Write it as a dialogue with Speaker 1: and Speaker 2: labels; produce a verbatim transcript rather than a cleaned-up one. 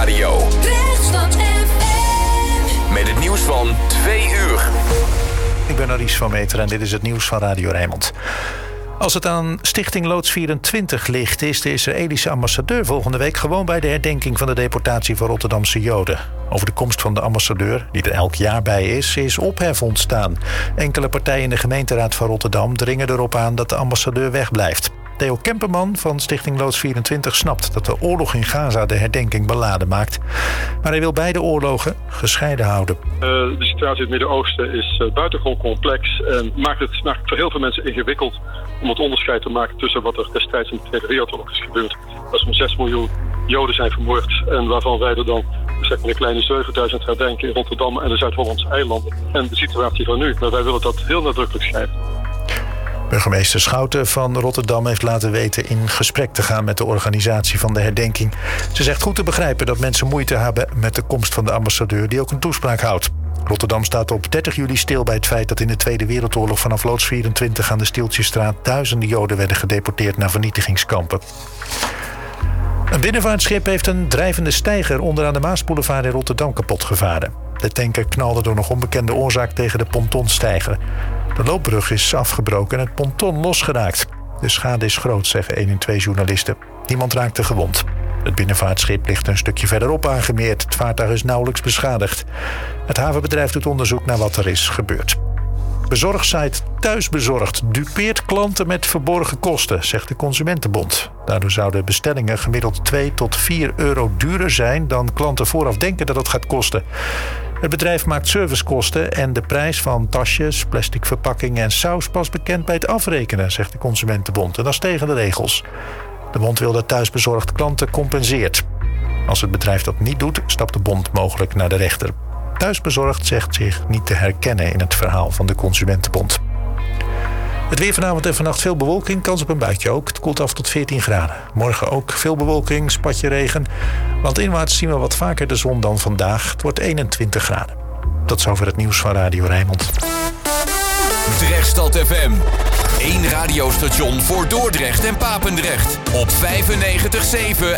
Speaker 1: Radio.
Speaker 2: Rechtsstad F M.
Speaker 1: Met het nieuws van twee uur.
Speaker 3: Ik ben Aries van Meter en dit is het nieuws van Radio Rijnmond. Als het aan Stichting Loods vierentwintig ligt, is de Israëlische ambassadeur volgende week gewoon bij de herdenking van de deportatie van Rotterdamse Joden. Over de komst van de ambassadeur, die er elk jaar bij is, is ophef ontstaan. Enkele partijen in de gemeenteraad van Rotterdam dringen erop aan dat de ambassadeur wegblijft. Theo Kemperman van Stichting Loods vierentwintig snapt dat de oorlog in Gaza de herdenking beladen maakt. Maar hij wil beide oorlogen gescheiden houden.
Speaker 4: Uh, de situatie in het Midden-Oosten is uh, buitengewoon complex en maakt het, maakt het voor heel veel mensen ingewikkeld om het onderscheid te maken tussen wat er destijds in de Tweede Wereldoorlog is gebeurd. Dat zo'n zes miljoen Joden zijn vermoord en waarvan wij er dan zeg maar een kleine zevenduizend herdenken in Rotterdam en de Zuid-Hollandse eilanden. En de situatie van nu, maar wij willen dat heel nadrukkelijk scheiden.
Speaker 3: Burgemeester Schouten van Rotterdam heeft laten weten in gesprek te gaan met de organisatie van de herdenking. Ze zegt goed te begrijpen dat mensen moeite hebben met de komst van de ambassadeur die ook een toespraak houdt. Rotterdam staat op dertig juli stil bij het feit dat in de Tweede Wereldoorlog vanaf Loods vierentwintig aan de Stieltjesstraat duizenden Joden werden gedeporteerd naar vernietigingskampen. Een binnenvaartschip heeft een drijvende steiger onderaan de Maasboulevard in Rotterdam kapot gevaren. De tanker knalde door nog onbekende oorzaak tegen de pontonsteiger. De loopbrug is afgebroken en het ponton losgeraakt. De schade is groot, zeggen één en twee journalisten. Niemand raakte gewond. Het binnenvaartschip ligt een stukje verderop aangemeerd. Het vaartuig is nauwelijks beschadigd. Het havenbedrijf doet onderzoek naar wat er is gebeurd. Bezorgsite Thuisbezorgd dupeert klanten met verborgen kosten, zegt de Consumentenbond. Daardoor zouden bestellingen gemiddeld twee tot vier euro duurder zijn dan klanten vooraf denken dat het gaat kosten. Het bedrijf maakt servicekosten en de prijs van tasjes, plastic verpakkingen en saus pas bekend bij het afrekenen, zegt de Consumentenbond. En dat is tegen de regels. De bond wil dat Thuisbezorgd klanten compenseert. Als het bedrijf dat niet doet, stapt de bond mogelijk naar de rechter. Thuisbezorgd zegt zich niet te herkennen in het verhaal van de Consumentenbond. Het weer vanavond en vannacht veel bewolking, kans op een buitje ook. Het koelt af tot veertien graden. Morgen ook veel bewolking, spatje regen. Landinwaarts zien we wat vaker de zon dan vandaag. Het wordt eenentwintig graden. Tot zover het nieuws van Radio Rijnmond.
Speaker 1: Rechtsstad F M. Eén radiostation voor Dordrecht en Papendrecht. Op vijfennegentig komma zeven